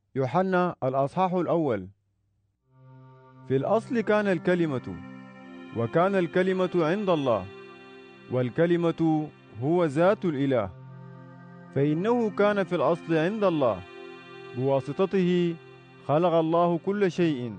يوحنا الأصحاح الأول. في الأصل كان الكلمة، وكان الكلمة عند الله، والكلمة هو ذات الإله. فإنه كان في الأصل عند الله، بواسطته خلق الله كل شيء،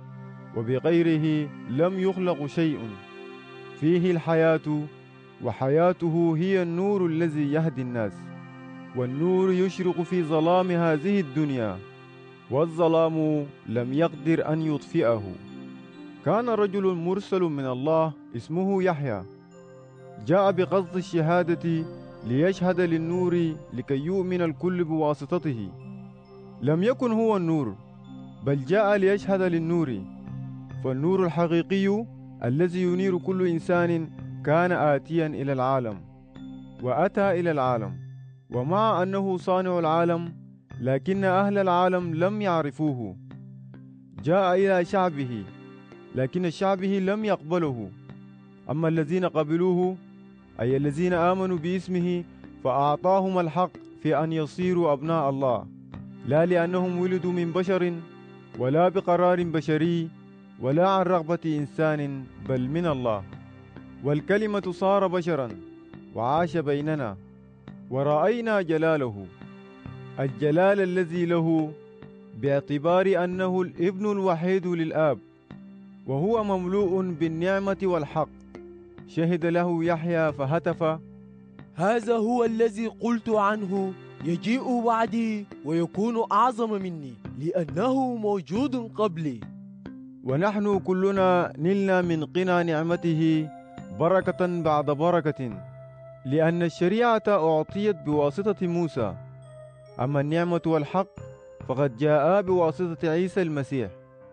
وبغيره لم يخلق شيء. فيه الحياة، وحياته هي النور الذي يهدي الناس. والنور يشرق في ظلام هذه الدنيا، والظلام لم يقدر أن يطفئه. كان رجل مرسل من الله اسمه يحيى، جاء بقصد الشهادة ليشهد للنور لكي يؤمن الكل بواسطته. لم يكن هو النور، بل جاء ليشهد للنور. فالنور الحقيقي الذي ينير كل إنسان كان آتيا إلى العالم، وأتى إلى العالم، ومع أنه صانع العالم، لكن أهل العالم لم يعرفوه. جاء إلى شعبه، لكن شعبه لم يقبله. أما الذين قبلوه، أي الذين آمنوا باسمه، فأعطاهم الحق في أن يصيروا أبناء الله، لا لأنهم ولدوا من بشر، ولا بقرار بشري، ولا عن رغبة إنسان، بل من الله. والكلمة صار بشرا وعاش بيننا، ورأينا جلاله، الجلال الذي له، باعتبار أنه الابن الوحيد للآب، وهو مملوء بالنعمة والحق. شهد له يحيى فهتف: هذا هو الذي قلت عنه، يجيء بعدي ويكون أعظم مني، لأنه موجود قبلي. ونحن كلنا نلنا من قنا نعمته بركة بعد بركة، لأن الشريعة أعطيت بواسطة موسى، أما النعمة والحق فقد جاء بواسطة عيسى المسيح.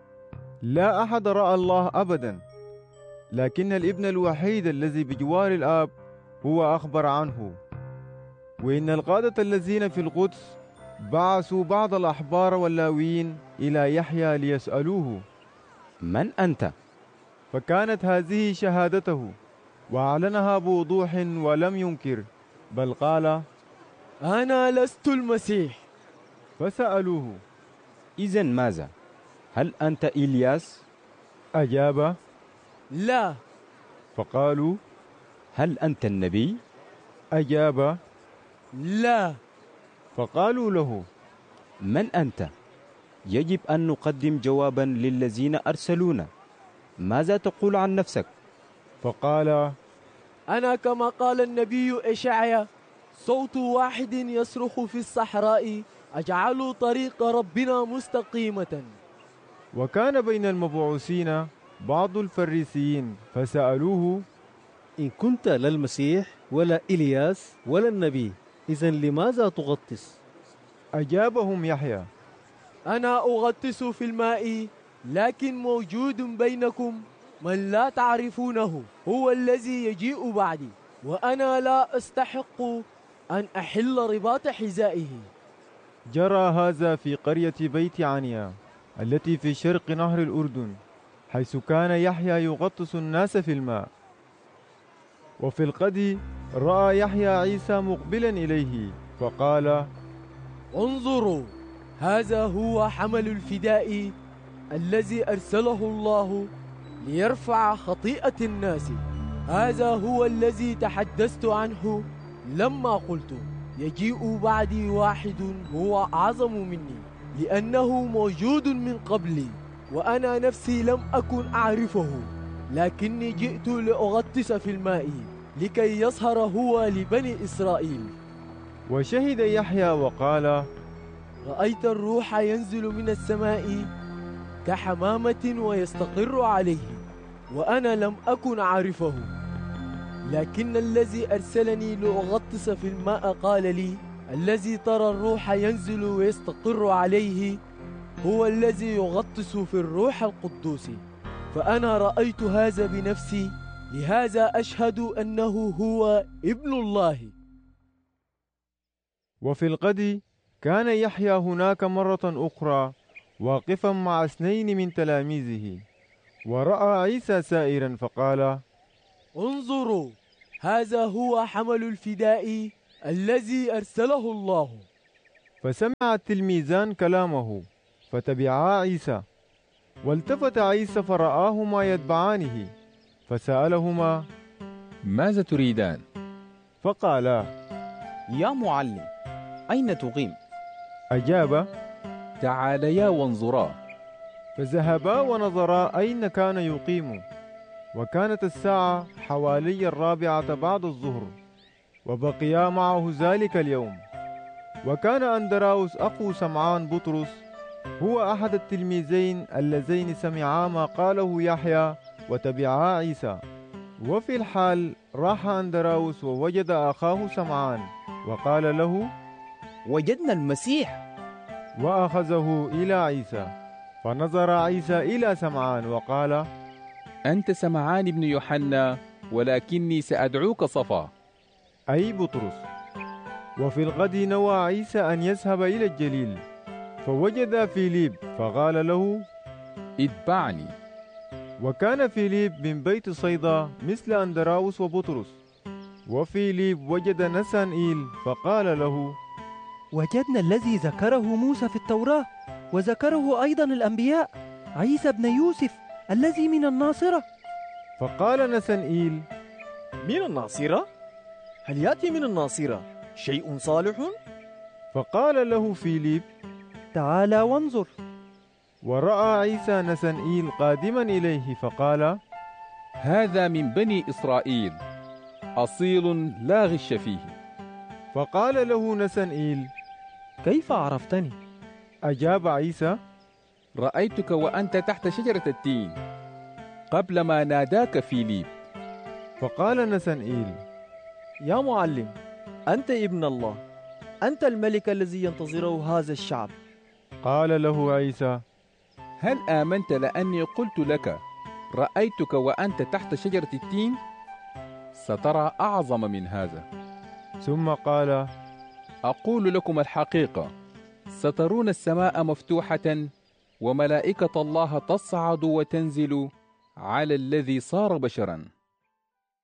لا أحد رأى الله أبدا، لكن الابن الوحيد الذي بجوار الآب هو أخبر عنه. وإن القادة الذين في القدس بعثوا بعض الأحبار واللاويين إلى يحيى ليسألوه: من أنت؟ فكانت هذه شهادته، وأعلنها بوضوح ولم ينكر، بل قال: أنا لست المسيح. فسألوه: إذن ماذا؟ هل أنت إلياس؟ أجاب: لا. فقالوا: هل أنت النبي؟ أجاب: لا. فقالوا له: من أنت؟ يجب أن نقدم جوابا للذين أرسلونا. ماذا تقول عن نفسك؟ فقال: أنا كما قال النبي إشعيا، صوت واحد يصرخ في الصحراء، أجعلوا طريق ربنا مستقيمة. وكان بين المبعوثين بعض الفريسيين، فسألوه: إن كنت لا المسيح ولا إلياس ولا النبي، إذن لماذا تغطس؟ أجابهم يحيى: أنا أغطس في الماء، لكن موجود بينكم من لا تعرفونه، هو الذي يجيء بعدي، وأنا لا أستحق أن أحل رباط حذائه. جرى هذا في قرية بيت عنيا التي في شرق نهر الأردن، حيث كان يحيى يغطس الناس في الماء. وفي الغد رأى يحيى عيسى مقبلا إليه، فقال: انظروا، هذا هو حمل الفداء الذي أرسله الله ليرفع خطيئة الناس. هذا هو الذي تحدثت عنه لما قلت: يجيء بعدي واحد هو أعظم مني، لأنه موجود من قبلي، وأنا نفسي لم أكن أعرفه، لكني جئت لأغطس في الماء لكي يظهر هو لبني إسرائيل. وشهد يحيى وقال: رأيت الروح ينزل من السماء كحمامة ويستقر عليه، وأنا لم أكن أعرفه، لكن الذي أرسلني لأغطس في الماء قال لي: الذي ترى الروح ينزل ويستقر عليه هو الذي يغطس في الروح القدوس. فأنا رأيت هذا بنفسي، لهذا أشهد أنه هو ابن الله. وفي الغد كان يحيى هناك مرة أخرى واقفا مع 2 من تلاميذه، ورأى عيسى سائرا، فقال: انظروا، هذا هو حمل الفداء الذي أرسله الله. فسمع التلميذان كلامه، فتبعا عيسى. والتفت عيسى فرآهما يتبعانه، فسألهما: ماذا تريدان؟ فقالا: يا معلم، أين تقيم؟ أجاب: تعاليا وانظرا. فذهبا ونظرا أين كان يقيم. وكانت الساعة حوالي 4 بعد الظهر، وبقيا معه ذلك اليوم. وكان أندراوس أخو سمعان بطرس هو أحد التلميذين اللذين سمعا ما قاله يحيى وتبعا عيسى. وفي الحال راح أندراوس ووجد أخاه سمعان، وقال له: وجدنا المسيح. وأخذه إلى عيسى. فنظر عيسى إلى سمعان وقال: أنت سمعان بن يوحنا، ولكني سأدعوك صفا، أي بطرس. وفي الغد نوى عيسى أن يذهب إلى الجليل، فوجد فيليب فقال له: اتبعني. وكان فيليب من بيت صيدا مثل أندراوس وبطرس. وفيليب وجد نسانئيل فقال له: وجدنا الذي ذكره موسى في التوراة، وذكره أيضا الأنبياء، عيسى بن يوسف الذي من الناصرة. فقال نسانئيل: من الناصرة؟ هل يأتي من الناصرة شيء صالح؟ فقال له فيليب: تعال وانظر. ورأى عيسى نسانئيل قادما إليه فقال: هذا من بني إسرائيل، أصيل لا غش فيه. فقال له نسانئيل: كيف عرفتني؟ أجاب عيسى: رأيتك وأنت تحت شجرة التين قبل ما ناداك فيليب. فقال نسانئيل: يا معلم، أنت ابن الله، أنت الملك الذي ينتظره هذا الشعب. قال له عيسى: هل آمنت لأني قلت لك رأيتك وأنت تحت شجرة التين؟ سترى أعظم من هذا. ثم قال: أقول لكم الحقيقة، سترون السماء مفتوحة وملائكة الله تصعد وتنزل على الذي صار بشرا.